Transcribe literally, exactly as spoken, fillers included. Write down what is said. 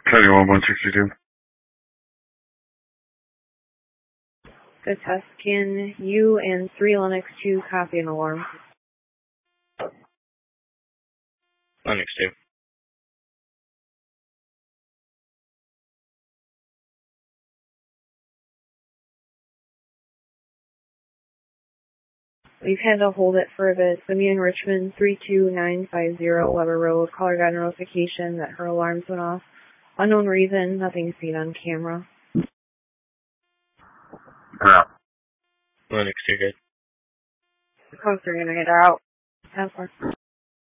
Twenty-one one sixty-two. Good test. Can you and three Linux two copy an alarm? Linux two. We've had to hold it for a bit. Somebody in Richmond, three two nine five zero Weber Road. Caller got a notification that her alarms went off. Unknown reason, nothing seen on camera. Yeah. Linux two good. The cops are gonna get her out. Have fun.